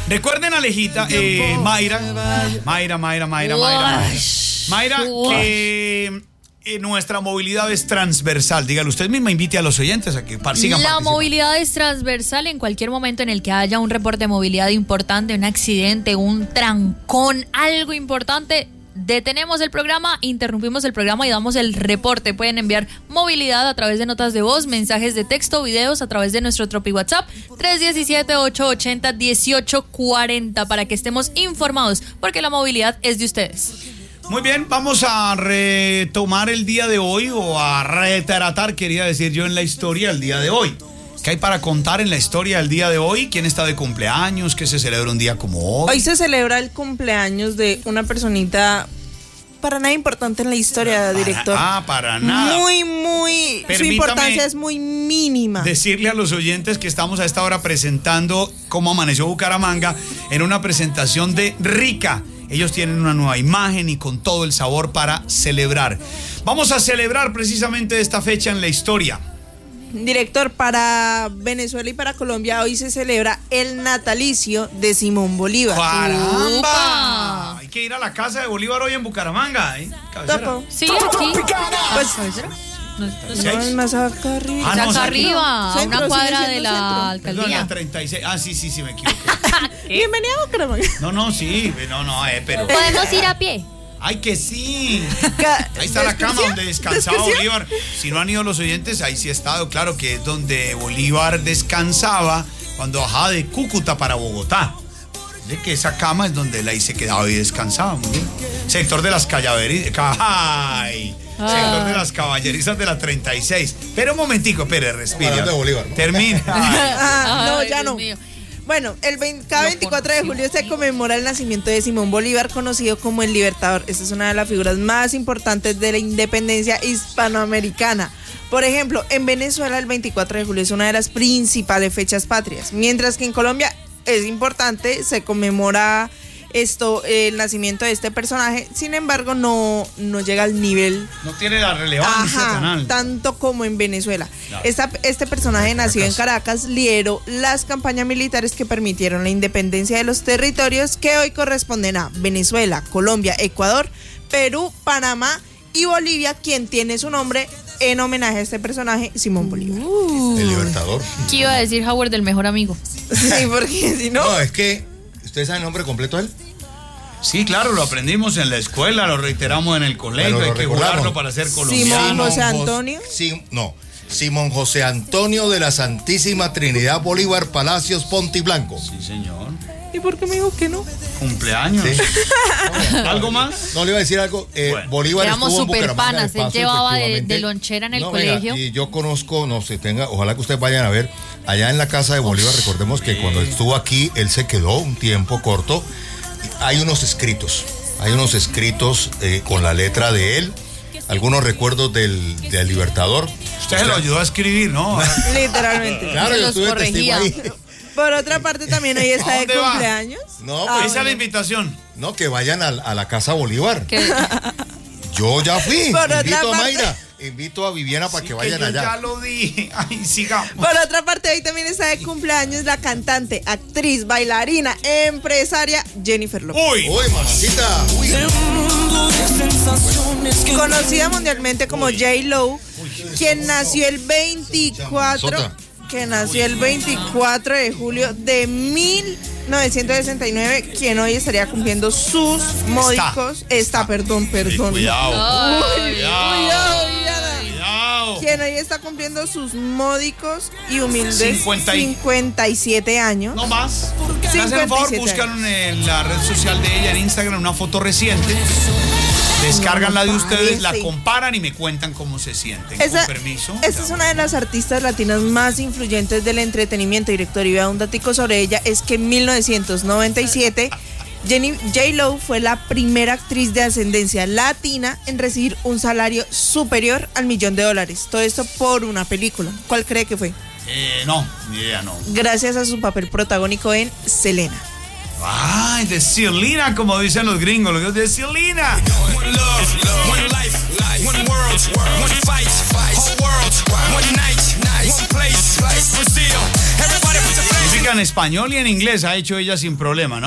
Recuerden, Alejita, Mayra, que nuestra movilidad es transversal. Dígale, usted misma invite a los oyentes a que sigan participando. La movilidad es transversal en cualquier momento en el que haya un reporte de movilidad importante, un accidente, un trancón, algo importante. Detenemos el programa, interrumpimos el programa y damos el reporte. Pueden enviar movilidad a través de notas de voz, mensajes de texto, videos a través de nuestro Tropi WhatsApp 317-880-1840 para que estemos informados, porque la movilidad es de ustedes. Muy bien, vamos a retomar el día de hoy, o a retratar, quería decir yo, en la historia el día de hoy. ¿Qué hay para contar en la historia del día de hoy? ¿Quién está de cumpleaños? ¿Qué se celebra un día como hoy? Hoy se celebra el cumpleaños de una personita para nada importante en la historia, director. Para nada. Muy, su importancia es muy mínima. Decirle a los oyentes que estamos a esta hora presentando Cómo Amaneció Bucaramanga en una presentación de Rica. Ellos tienen una nueva imagen y con todo el sabor para celebrar. Vamos a celebrar precisamente esta fecha en la historia. Director, para Venezuela y para Colombia hoy se celebra el natalicio de Simón Bolívar. ¡Caramba! Hay que ir a la casa de Bolívar hoy en Bucaramanga, ¿eh? Topo. Sí, aquí. Pues, no es más acá arriba. Acá arriba, a Centro, una cuadra sigue de siendo la centro. alcaldía. La 36. Sí, me equivoqué. Bienvenido a Bucaramanga. Pero... ¿Podemos ir a pie? ¡Ay, que sí! Ahí está la cama donde descansaba Bolívar. Si no han ido los oyentes, ahí sí ha estado. Claro que es donde Bolívar descansaba cuando bajaba de Cúcuta para Bogotá. De que esa cama es donde él ahí se quedaba y descansaba. Muy bien. Sector de las caballerizas. Sector de las caballerizas de la 36. Pero un momentico, espere, respire. De Bolívar, ¿no? Termina. No, ya no. Bueno, cada 24 de julio se conmemora el nacimiento de Simón Bolívar, conocido como el Libertador. Esta es una de las figuras más importantes de la independencia hispanoamericana. Por ejemplo, en Venezuela el 24 de julio es una de las principales fechas patrias, mientras que en Colombia es importante, se conmemora el nacimiento de este personaje. Sin embargo, no llega al nivel, no tiene la relevancia tan alta, tanto como en Venezuela. Claro. Este personaje nació en Caracas, lideró las campañas militares que permitieron la independencia de los territorios que hoy corresponden a Venezuela, Colombia, Ecuador, Perú, Panamá y Bolivia, quien tiene su nombre en homenaje a este personaje, Simón Bolívar. El Libertador. ¿Qué iba a decir Howard del mejor amigo? Sí, porque si no... No, es que... ¿Usted sabe el nombre completo de él? Sí, claro, lo aprendimos en la escuela, lo reiteramos en el colegio, hay que jugarlo para ser colombiano. Simón José Antonio. Simón José Antonio de la Santísima Trinidad Bolívar Palacios Pontiblanco. Sí, señor. ¿Y por qué me dijo que no? Cumpleaños. Sí. ¿Algo más? No, le iba a decir algo. Bueno. Bolívar Éramos estuvo en Bucaramanga superpanas, de paso, él llevaba de efectivamente. lonchera en el No, colegio. Mira, y yo conozco, ojalá que ustedes vayan a ver, allá en la casa de Bolívar, recordemos que cuando estuvo aquí, él se quedó un tiempo corto. Hay unos escritos con la letra de él, algunos recuerdos del Libertador. Usted lo ayudó a escribir, ¿no? Literalmente. Claro, yo estuve testigo ahí. Por otra parte, también hoy está de cumpleaños. No, pues esa es la invitación. No, que vayan a la casa Bolívar. Yo ya fui. Invito a Mayra. Invito a Viviana para que vayan allá. Ya lo dije. Ay, sigamos. Por otra parte, hoy también está de cumpleaños la cantante, actriz, bailarina, empresaria Jennifer López. Uy, mamacita. Uy. Conocida mundialmente como J-Lo, quien nació el 24 de julio de 1969, quien hoy estaría cumpliendo sus módicos. Perdón. Cuidado. Cuidado. Quien hoy está cumpliendo sus módicos y humildes 57 años. No más. Me hacen el favor, buscan en la red social de ella, en Instagram, una foto reciente. Descargan la de ustedes, la comparan y me cuentan cómo se sienten. Con permiso. Esta es una de las artistas latinas más influyentes del entretenimiento, director. Y vea un datico sobre ella, es que en 1997 J-Lo fue la primera actriz de ascendencia latina en recibir un salario superior al $1.000.000. Todo esto por una película. ¿Cuál cree que fue? No, ni idea, no. Gracias a su papel protagónico en Selena. Ay, de Selena, como dicen los gringos, de Selena. One love, one life, one world, one fight, whole world, one night, one place, Brazil. Everybody put your Música en español y en inglés ha hecho ella sin problema, ¿no?